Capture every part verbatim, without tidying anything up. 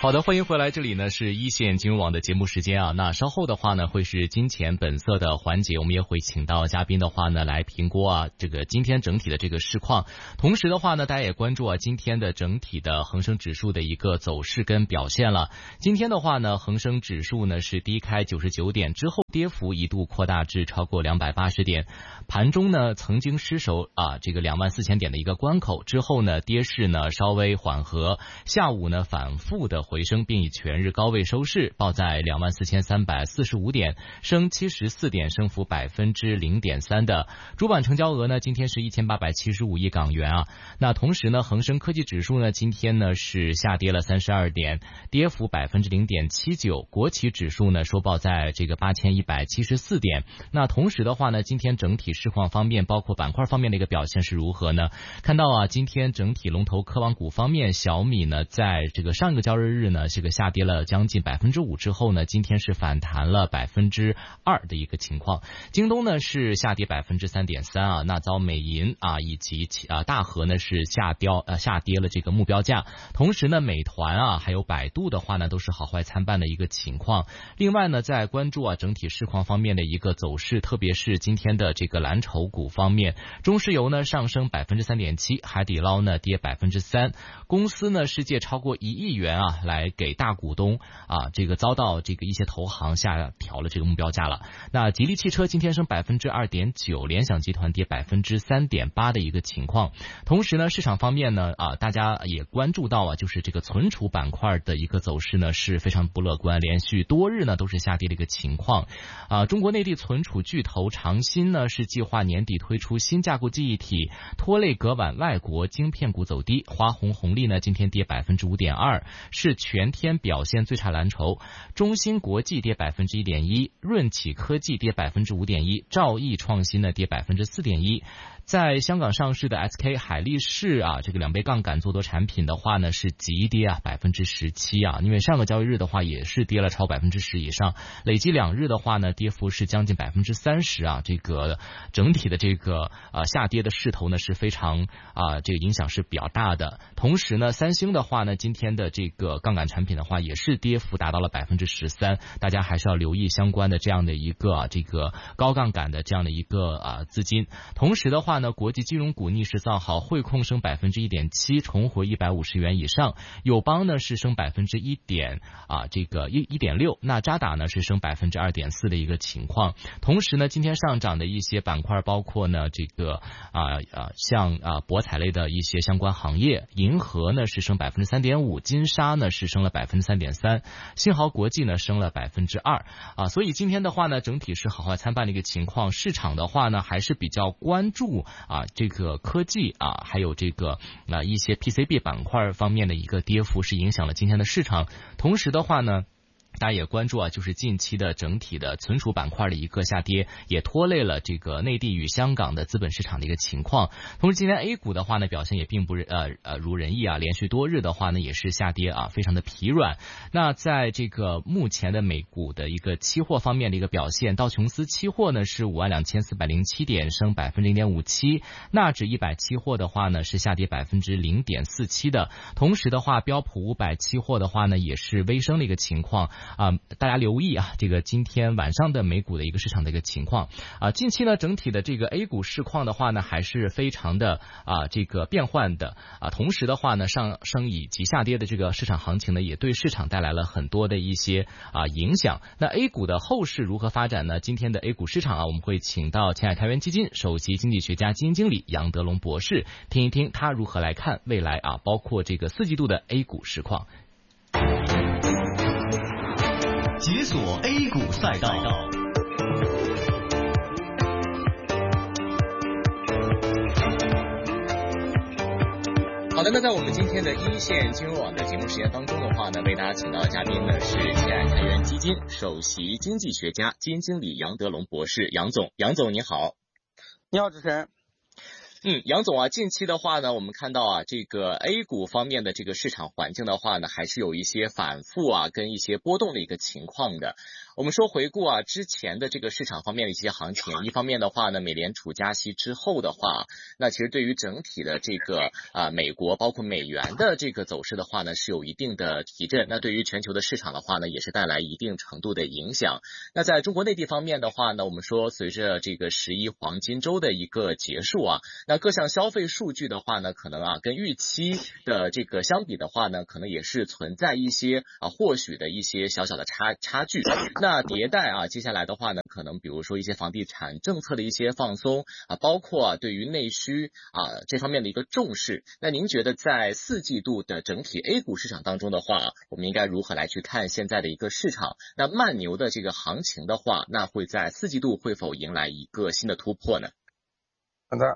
好的，欢迎回来，这里呢是一线金融网的节目时间啊。那稍后的话呢会是金钱本色的环节，我们也会请到嘉宾的话呢来评估啊这个今天整体的这个市况。同时的话呢，大家也关注啊今天的整体的恒生指数的一个走势跟表现了。今天的话呢，恒生指数呢是低开九十九点之后，跌幅一度扩大至超过两百八十点，盘中呢曾经失守啊这个两万四千点的一个关口，之后呢跌势呢稍微缓和，下午呢反复的回升，并以全日高位收市，报在两万四千三百四十五点，升七十四点，升幅百分之零点三的主板成交额呢，今天是一千八百七十五亿港元啊。那同时呢，恒生科技指数呢，今天呢是下跌了三十二点，跌幅百分之零点七九。国企指数呢收报在这个八千一百七十四点。那同时的话呢，今天整体市况方面，包括板块方面的一个表现是如何呢？看到啊，今天整体龙头科网股方面，小米呢在这个上一个交易日呢，这个下跌了将近百分之五之后呢，今天是反弹了百分之二的一个情况。京东呢是下跌百分之三点三啊，那遭美银啊以及啊大和呢是下掉呃下跌了这个目标价。同时呢，美团啊还有百度的话呢，都是好坏参半的一个情况。另外呢，在关注啊整体市况方面的一个走势，特别是今天的这个蓝筹股方面，中石油呢上升百分之三点七，海底捞呢跌百分之三。公司呢是借超过一亿元啊来给大股东啊，这个遭到这个一些投行下调了这个目标价了。那吉利汽车今天升百分之二点九，联想集团跌百分之三点八的一个情况。同时呢，市场方面呢啊，大家也关注到啊，就是这个存储板块的一个走势呢是非常不乐观，连续多日呢都是下跌的一个情况啊。中国内地存储巨头长鑫呢是计划年底推出新架构记忆体，拖累隔晚外国晶片股走低。华虹红利呢今天跌百分之五点二，是全天表现最差蓝筹。中芯国际跌百分之一点一，润企科技跌百分之五点一，兆易创新呢跌百分之四点一。在香港上市的 S K 海力士啊，这个两倍杠杆做多产品的话呢是急跌啊百分之十七啊，因为上个交易日的话也是跌了超百分之十以上，累计两日的话呢跌幅是将近百分之三十啊，这个整体的这个啊下跌的势头呢是非常啊这个影响是比较大的。同时呢，三星的话呢，今天的这个杠杆产品的话也是跌幅达到了百分之十三，大家还是要留意相关的这样的一个啊这个高杠杆的这样的一个啊资金。同时的话呢，国际金融股逆势造好，汇控升百分之一点七，重回一百五十元以上；友邦呢是升百分之一点啊，这个一一点六，那渣打呢是升百分之二点四的一个情况。同时呢，今天上涨的一些板块包括呢这个啊啊像啊博彩类的一些相关行业，银河呢是升百分之三点五，金沙呢是升了百分之三点三，新豪国际呢升了百分之二啊。所以今天的话呢，整体是好坏参半的一个情况。市场的话呢，还是比较关注啊，这个科技啊，还有这个啊一些 P C B 板块方面的一个跌幅是影响了今天的市场。同时的话呢，大家也关注啊，就是近期的整体的存储板块的一个下跌，也拖累了这个内地与香港的资本市场的一个情况。同时，今天 A 股的话呢，表现也并不呃呃如人意啊，连续多日的话呢，也是下跌啊，非常的疲软。那在这个目前的美股的一个期货方面的一个表现，道琼斯期货呢是五万两千四百零七点，升百分之零点五七；纳指一百期货的话呢是下跌百分之零点四七的。同时的话，标普五百期货的话呢也是微升的一个情况。啊、呃，大家留意啊，这个今天晚上的美股的一个市场的一个情况啊、呃。近期呢，整体的这个 A 股市况的话呢，还是非常的啊、呃、这个变换的啊、呃。同时的话呢，上升以及下跌的这个市场行情呢，也对市场带来了很多的一些啊、呃、影响。那 A 股的后市如何发展呢？今天的 A 股市场啊，我们会请到前海开源基金首席经济学家、基金经理杨德龙博士，听一听他如何来看未来啊，包括这个四季度的 A 股市况。 解锁 A 股赛道。 好的，那在我们今天的一线金融网的节目时间当中的话呢，为大家请到的嘉宾呢是前海开源基金首席经济学家、基金经理杨德龙博士。杨总，杨总你好。 你好，主持人。 嗯，杨总啊，近期的话呢，我们看到啊，这个 A 股方面的这个市场环境的话呢，还是有一些反复啊，跟一些波动的一个情况的。我们说回顾啊，之前的这个市场方面的一些行情，一方面的话呢，美联储加息之后的话，那其实对于整体的这个啊美国包括美元的这个走势的话呢，是有一定的提振。那对于全球的市场的话呢，也是带来一定程度的影响。那在中国内地方面的话呢，我们说随着这个十一黄金周的一个结束啊，那各项消费数据的话呢，可能啊跟预期的这个相比的话呢，可能也是存在一些啊或许的一些小小的差差距。那迭代啊，接下来的话呢，可能比如说一些房地产政策的一些放松啊，包括啊对于内需啊这方面的一个重视。那您觉得在四季度的整体 A 股市场当中的话，我们应该如何来去看现在的一个市场？那慢牛的这个行情的话，那会在四季度会否迎来一个新的突破呢？ 好的，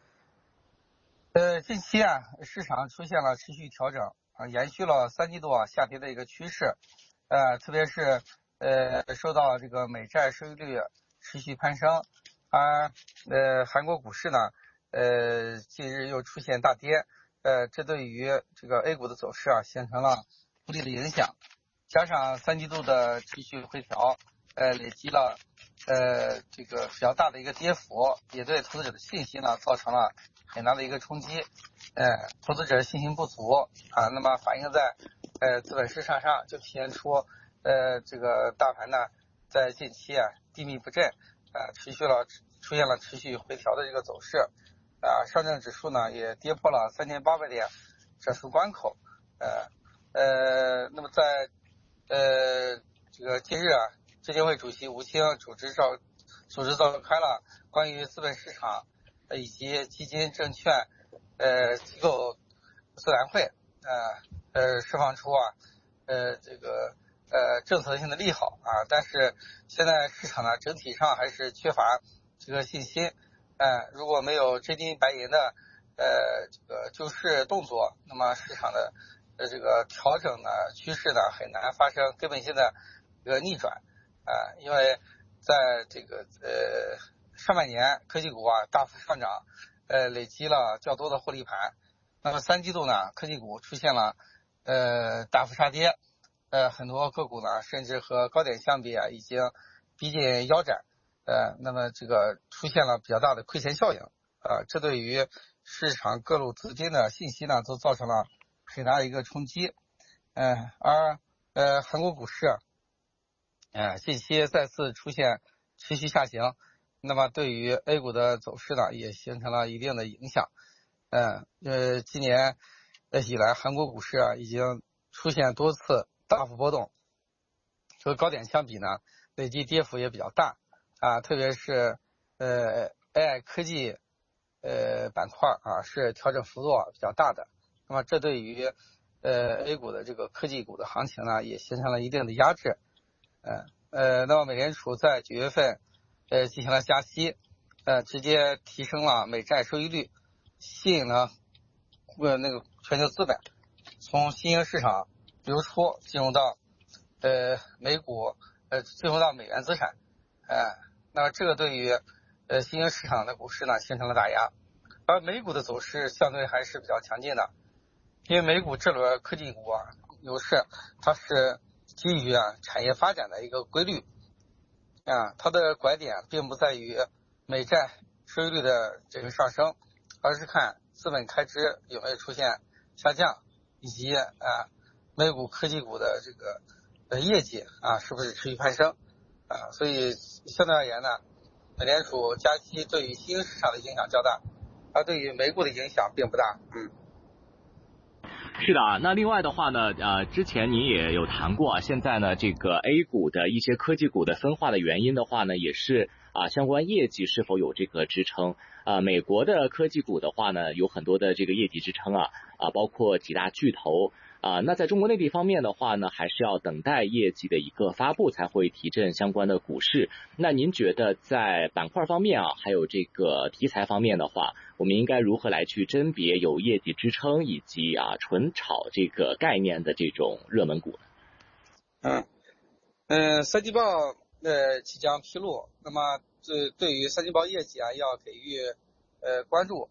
呃，近期啊，市场出现了持续调整啊，延续了三季度啊下跌的一个趋势，呃，特别是呃受到这个美债收益率持续攀升，而呃韩国股市呢，呃近日又出现大跌，呃，这对于这个 A 股的走势啊形成了不利的影响，加上三季度的持续回调，呃，累积了呃这个比较大的一个跌幅，也对投资者的信心呢造成了很大的一个冲击，呃，投资者信心不足啊，那么反映在呃资本市场上，就体现出呃这个大盘呢在近期啊低迷不振，啊、呃、持续了出现了持续回调的这个走势，啊、呃、上证指数呢也跌破了三千八百点整数关口，呃呃那么在呃这个近日啊，证监会主席吴清组织召组织召开了关于资本市场以及基金证券呃机构座谈会，呃呃释放出啊呃这个呃政策性的利好啊，但是现在市场呢整体上还是缺乏这个信心，呃如果没有真金白银的呃这个救市动作，那么市场的呃这个调整呢趋势呢很难发生根本性的这个逆转啊、呃，因为在这个呃上半年科技股啊大幅上涨，呃累积了较多的获利盘，那么三季度呢科技股出现了呃大幅杀跌，呃很多个股呢甚至和高点相比啊已经逼近腰斩，呃那么这个出现了比较大的亏钱效应啊、呃，这对于市场各路资金的信息呢都造成了很大的一个冲击，嗯、呃、而呃韩国股市呃近期再次出现持续下行，那么对于 A 股的走势呢也形成了一定的影响，嗯呃今年以来韩国股市啊已经出现多次大幅波动，和高点相比呢累计跌幅也比较大啊，特别是呃 A I 科技呃板块啊是调整幅度比较大的，那么这对于呃 A 股的这个科技股的行情呢也形成了一定的压制，呃呃那么美联储在九月份呃进行了加息，呃直接提升了美债收益率，吸引了呃那个全球资本从新兴市场流出进入到呃美股呃进入到美元资产，呃那么这个对于呃新兴市场的股市呢形成了打压，而美股的走势相对还是比较强劲的，因为美股这轮科技股啊牛市它是基于啊产业发展的一个规律啊，它的拐点并不在于美债收益率的这个上升，而是看资本开支有没有出现下降，以及啊美股科技股的这个呃业绩啊是不是持续攀升啊，所以相对而言呢，美联储加息对于新兴市场的影响较大，而对于美股的影响并不大。嗯。 是的啊，那另外的话呢，呃，之前您也有谈过啊，现在呢，这个 A 股的一些科技股的分化的原因的话呢，也是啊，相关业绩是否有这个支撑啊？美国的科技股的话呢，有很多的这个业绩支撑啊，啊，包括几大巨头。啊，那在中国内地方面的话呢，还是要等待业绩的一个发布才会提振相关的股市。那您觉得在板块方面啊，还有这个题材方面的话，我们应该如何来去甄别有业绩支撑以及啊纯炒这个概念的这种热门股呢？ 嗯嗯，三季报呃即将披露，那么对对于三季报业绩啊要给予呃关注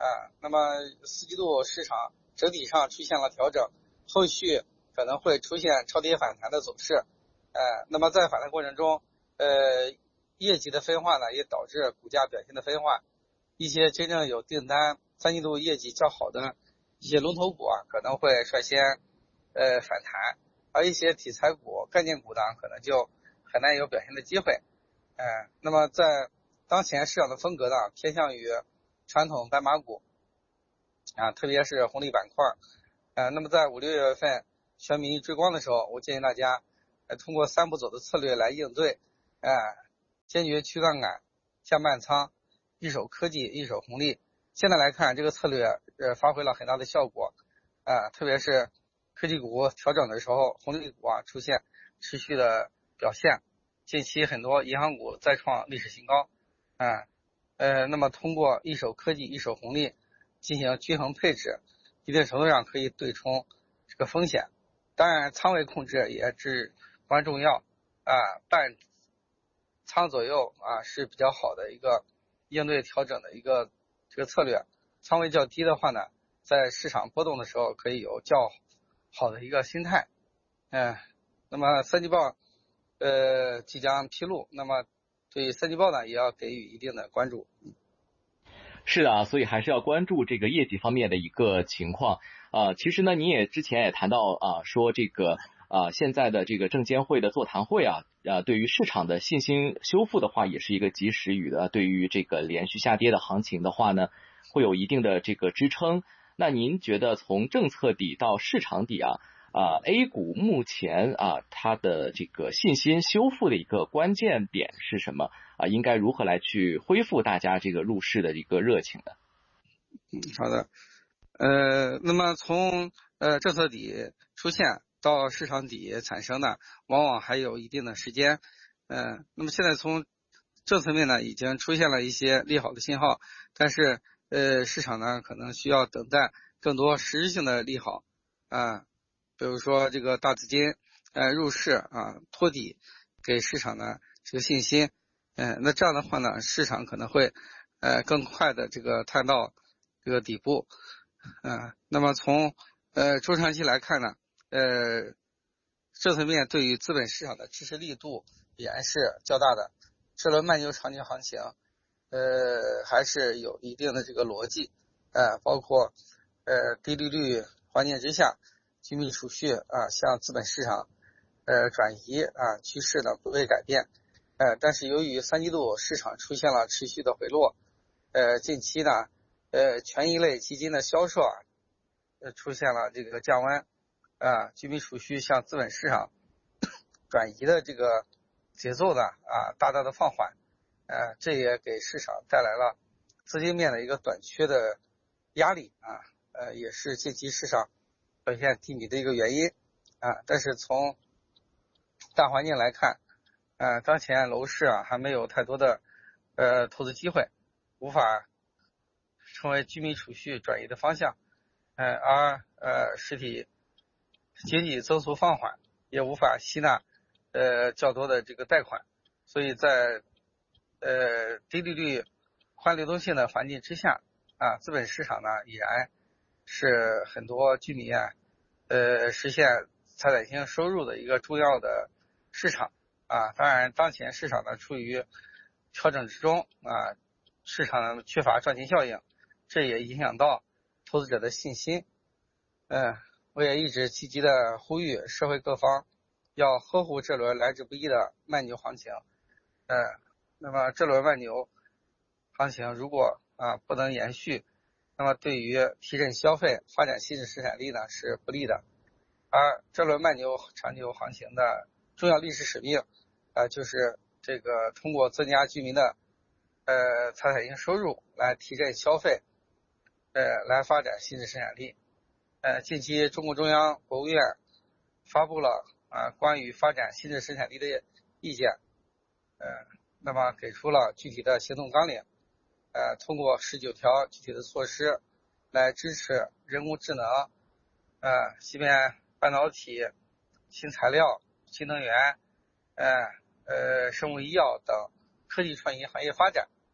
啊，那么四季度市场整体上出现了调整，后续可能会出现超跌反弹的走势。呃，那么在反弹过程中，呃，业绩的分化呢，也导致股价表现的分化。一些真正有订单、三季度业绩较好的一些龙头股啊，可能会率先呃反弹，而一些题材股、概念股呢，可能就很难有表现的机会。呃，那么在当前市场的风格呢，偏向于传统白马股啊，特别是红利板块。呃，那么在五六月份全民追光的时候，我建议大家呃通过三步走的策略来应对，呃，坚决去杠杆、下慢仓，一手科技，一手红利。现在来看，这个策略呃发挥了很大的效果，啊、呃，特别是科技股调整的时候，红利股啊出现持续的表现。近期很多银行股再创历史新高，啊、呃，呃，那么通过一手科技，一手红利进行均衡配置，一定程度上可以对冲这个风险。当然，仓位控制也至关重要啊，半仓左右啊是比较好的一个应对调整的一个这个策略。仓位较低的话呢，在市场波动的时候可以有较好的一个心态。嗯、呃，那么三季报呃即将披露，那么对三季报呢也要给予一定的关注。 是的啊，所以还是要关注这个业绩方面的一个情况啊、呃。其实呢，你也之前也谈到啊、呃，说这个啊、呃，现在的这个证监会的座谈会啊，呃，对于市场的信心修复的话，也是一个及时雨的。对于这个连续下跌的行情的话呢，会有一定的这个支撑。那您觉得从政策底到市场底啊？啊、呃、，A 股目前啊，它的这个信心修复的一个关键点是什么啊？应该如何来去恢复大家这个入市的一个热情呢？ 嗯，好的。呃，那么从呃政策底出现到市场底产生呢，往往还有一定的时间。呃，那么现在从政策面呢，已经出现了一些利好的信号，但是呃市场呢可能需要等待更多实质性的利好啊。呃比如说这个大资金呃入市啊托底，给市场呢这个信心，嗯、呃，那这样的话呢，市场可能会呃更快的这个探到这个底部，嗯、呃，那么从呃中长期来看呢，呃政策面对于资本市场的支持力度必然是较大的，这轮慢牛长牛行情，呃还是有一定的这个逻辑，呃包括呃低利率环境之下，居民储蓄啊向资本市场呃转移啊趋势呢不会改变，呃但是由于三季度市场出现了持续的回落，呃近期呢呃权益类基金的销售啊呃出现了这个降温啊，居民储蓄向资本市场转移的这个节奏呢啊大大的放缓，呃这也给市场带来了资金面的一个短缺的压力啊，呃也是近期市场表现低迷的一个原因啊。但是从大环境来看，呃当前楼市啊还没有太多的呃投资机会，无法成为居民储蓄转移的方向，呃而呃实体经济增速放缓，也无法吸纳呃较多的这个贷款，所以在呃低利率宽流动性的环境之下啊，资本市场呢已然是很多居民啊呃实现财产性收入的一个重要的市场啊。当然当前市场呢处于调整之中啊，市场呢缺乏赚钱效应，这也影响到投资者的信心。嗯，我也一直积极的呼吁社会各方要呵护这轮来之不易的慢牛行情。呃，那么这轮慢牛行情如果啊不能延续，那么对于提振消费、发展新质生产力呢是不利的。而这轮慢牛长牛行情的重要历史使命，呃，就是这个通过增加居民的呃财产性收入来提振消费，呃，来发展新质生产力。呃，近期中共中央、国务院发布了啊、呃、关于发展新质生产力的意见，呃，那么给出了具体的行动纲领，呃，通过十九条具体的措施来支持人工智能、呃，芯片半导体、新材料、新能源、呃呃生物医药等科技创新行业发展。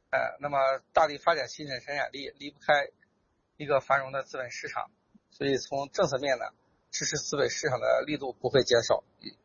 呃，那么大力发展新产生产力离不开一个繁荣的资本市场，所以从政策面呢，支持资本市场的力度不会减少。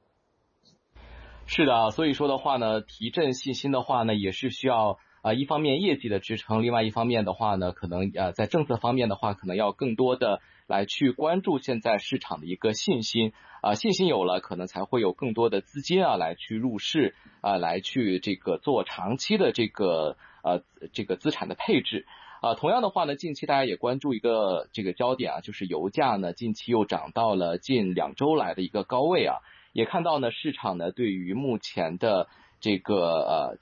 是的，所以说的话呢，提振信心的话呢，也是需要啊、呃，一方面业绩的支撑，另外一方面的话呢，可能呃在政策方面的话，可能要更多的来去关注现在市场的一个信心啊、呃，信心有了，可能才会有更多的资金啊来去入市啊、呃，来去这个做长期的这个呃这个资产的配置。啊、呃，同样的话呢，近期大家也关注一个这个焦点啊，就是油价呢近期又涨到了近两周来的一个高位啊。也看到呢，市场呢对于目前的这个呃